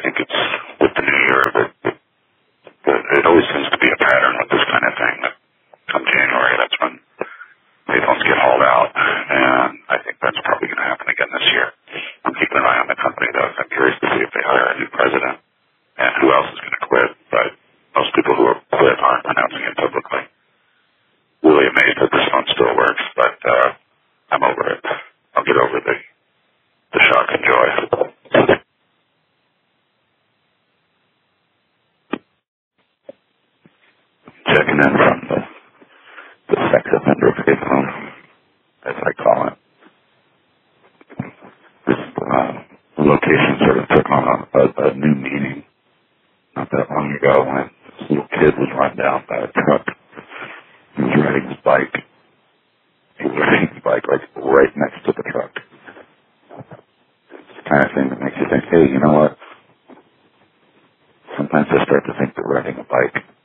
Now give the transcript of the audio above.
think it's with the new year that it always seems to be a pattern with this kind of thing. That come January, that's when payphones get hauled out, and I think that's probably going to happen again this year. I'm keeping an eye on the company, though. I'm curious to see if they hire a new president and who else is going to quit. But most people who have quit aren't announcing it publicly. Really amazed that this phone still works, but I'm over it. I'll get over the shock and joy. Checking in from the sex offender payphone, as I call it. This location sort of took on a new meaning not that long ago when this little kid was run down by a truck. He was riding his bike. Like right next to the truck. It's the kind of thing that makes you think, hey, you know what? Sometimes I start to think that riding a bike